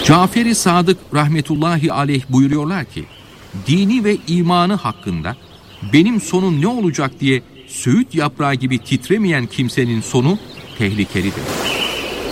Cafer-i Sadık rahmetullahi aleyh buyuruyorlar ki, dini ve imanı hakkında benim sonum ne olacak diye söğüt yaprağı gibi titremeyen kimsenin sonu tehlikelidir.